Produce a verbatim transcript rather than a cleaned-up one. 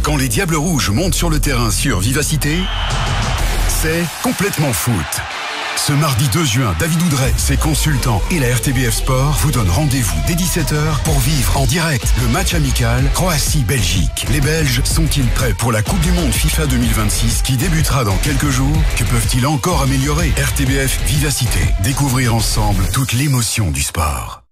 Quand les Diables Rouges montent sur le terrain sur Vivacité, c'est complètement foot. Ce mardi deux juin, David Oudret, ses consultants et la R T B F Sport vous donnent rendez-vous dès dix-sept heures pour vivre en direct le match amical Croatie-Belgique. Les Belges sont-ils prêts pour la Coupe du Monde FIFA deux mille vingt-six qui débutera dans quelques jours? Que peuvent-ils encore améliorer? R T B F Vivacité. Découvrir ensemble toute l'émotion du sport.